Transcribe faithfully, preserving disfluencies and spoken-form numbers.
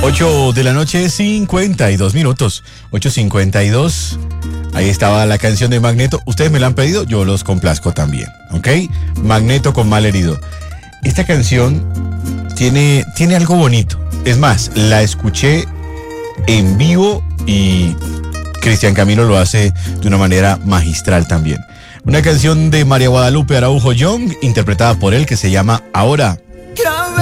ocho de la noche, cincuenta y dos minutos. ocho cincuenta y dos. Ahí estaba la canción de Magneto. Ustedes me la han pedido, yo los complazco también, ¿ok? Magneto con Malherido. Esta canción tiene, tiene algo bonito. Es más, la escuché en vivo y Cristian Camilo lo hace de una manera magistral también. Una canción de María Guadalupe Araujo Young, interpretada por él, que se llama Ahora.